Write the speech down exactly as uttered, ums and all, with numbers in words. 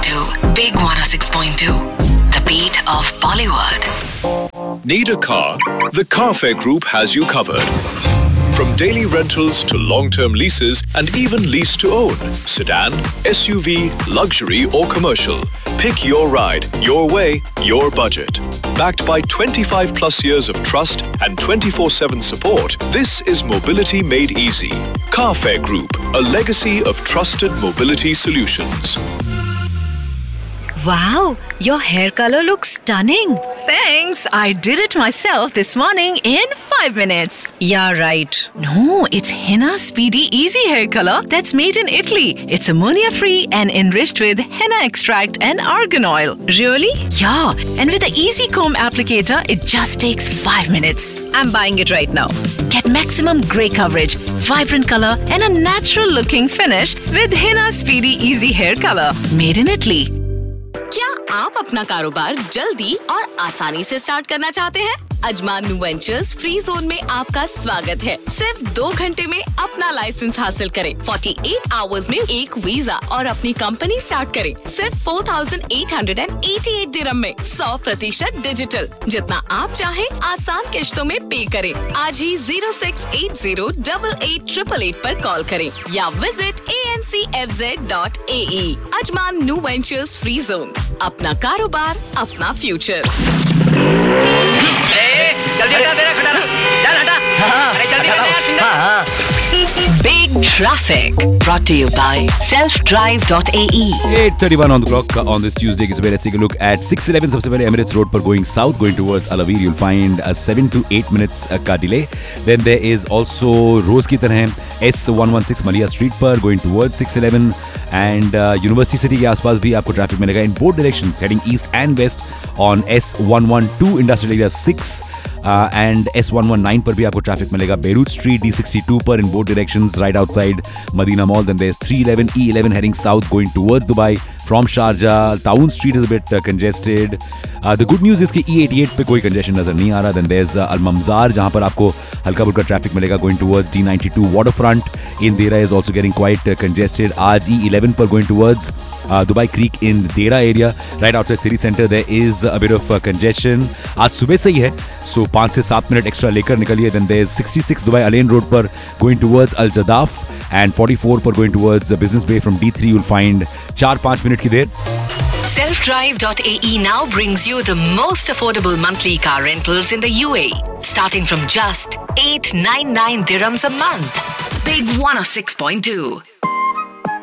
to Big one oh six point two, the beat of Bollywood. Need a car? The Carfair Group has you covered. From daily rentals to long-term leases and even lease to own. Sedan, S U V, luxury or commercial. Pick your ride, your way, your budget. Backed by twenty-five plus years of trust and twenty-four seven support, this is mobility made easy. Carfair Group, a legacy of trusted mobility solutions. Wow, your hair color looks stunning. Thanks, I did it myself this morning in five minutes. Yeah, right. No, it's Henna Speedy Easy Hair Color that's made in Italy. It's ammonia free and enriched with henna extract and argan oil. Really? Yeah, and with the Easy Comb applicator, it just takes five minutes. I'm buying it right now. Get maximum grey coverage, vibrant color and a natural looking finish with Henna Speedy Easy Hair Color. Made in Italy. क्या आप अपना कारोबार जल्दी और आसानी से start करना चाहते हैं? Ajman new ventures free zone में आपका स्वागत है। सिर्फ दो घंटे में अपना लाइसेंस हासिल करें, अड़तालीस आवर्स में एक वीजा और अपनी कंपनी स्टार्ट करें। सिर्फ चार हज़ार आठ सौ अट्ठासी दिरहम में सौ प्रतिशत डिजिटल, जितना आप चाहें आसान किश्तों में पे करें। आज ही zero six eight zero eight eight triple eight पर कॉल करें या visit A N C F Z dot A E. Ajman new ventures free zone, अपना कारोबार अपना फ्यूचर। जल्दी हटा, तेरा खटारा चल हटा। अरे जल्दी हटा यार, चिंता। Big Traffic, brought to you by self drive dot a e. eight thirty-one on the clock on this Tuesday. So let's take a look at six eleven. सबसे पहले Emirates Road पर going south, going towards Alavir, you'll find a seven to eight minutes का delay. Then there is also रोज की तरह S one one six Malia Street पर going towards six eleven and uh, University City के आसपास भी आपको traffic मिलेगा in both directions heading east and west on S one one two Industrial Area six. Uh, and S one one nine पर भी आपको traffic मिलेगा Beirut Street D sixty-two पर in both directions right outside Madina Mall. Then there's three eleven E eleven heading south going towards Dubai from Sharjah. Town Street is a bit uh, congested. Uh, the good news is कि E eighty-eight पे कोई congestion नजर नहीं आ रहा. Then there's uh, Al Mamzar जहाँ पर आपको हल्का फुल्का ट्रैफिक मिलेगा going towards D ninety-two Waterfront. In Dera is also getting quite uh, congested. आज E eleven पर going towards uh, Dubai Creek in Dera area right outside city center. There is a bit of uh, congestion. आज सुबह से ही है, so पाँच से सात minute extra लेकर निकलिए. Then there's sixty-six Dubai Alain Road पर going towards Al Jadaf and forty-four पर going towards uh, Business Bay. From D three you'll find चार पाँच मिनट की देर. self drive dot a e now brings you the most affordable monthly car rentals in the U A E, starting from just eight hundred ninety-nine dirhams a month. Big one oh six point two.